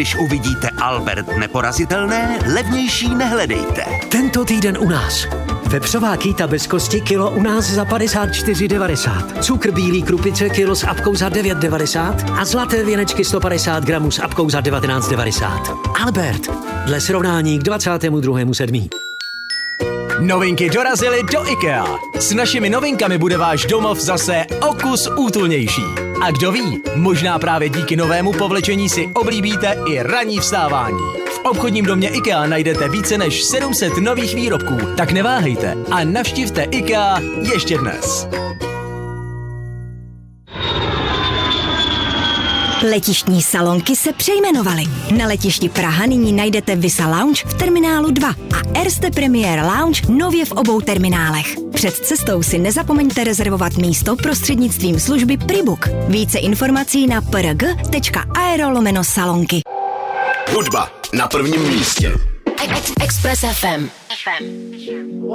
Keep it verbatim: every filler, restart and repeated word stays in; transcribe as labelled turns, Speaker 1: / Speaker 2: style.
Speaker 1: Když uvidíte Albert neporazitelné, levnější nehledejte.
Speaker 2: Tento týden u nás. Vepřová kýta bez kosti kilo u nás za padesát čtyři devadesát. Cukr bílý krupice kilo s apkou za devět devadesát a zlaté věnečky sto padesát gramů s apkou za devatenáct devadesát. Albert, dle srovnání k dvacátému druhému sedmý
Speaker 3: Novinky dorazily do IKEA. S našimi novinkami bude váš domov zase o kus útulnější. A kdo ví, možná právě díky novému povlečení si oblíbíte i ranní vstávání. V obchodním domě IKEA najdete více než sedm set nových výrobků, tak neváhejte a navštivte IKEA ještě dnes.
Speaker 4: Letištní salonky se přejmenovaly. Na letišti Praha nyní najdete Visa Lounge v terminálu dva a Erste Premier Lounge nově v obou terminálech. Před cestou si nezapomeňte rezervovat místo prostřednictvím služby Pribook. Více informací na prg tečka aero lomeno salonky.
Speaker 5: Hudba na prvním místě.
Speaker 6: Express F M.